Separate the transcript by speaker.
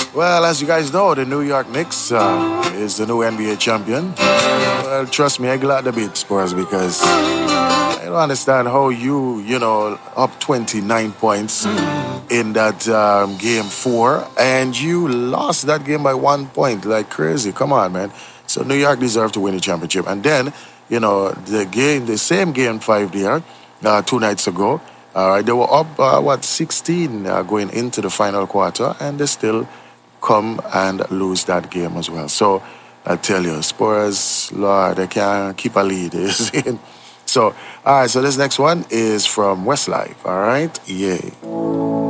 Speaker 1: Well, as you guys know, the New York Knicks is the new NBA champion. Well, trust me, I glad a bit, Spurs, because I don't understand how up 29 points in that game four, and you lost that game by 1 point, like crazy. Come on, man. So New York deserved to win the championship. And then, the same game five there, 2 nights ago, they were up, 16 going into the final quarter, and they still come and lose that game as well. So I tell you, Spurs, Lord, they can't keep a lead. You see? So, all right, so this next one is from Westlife, all right? Yeah.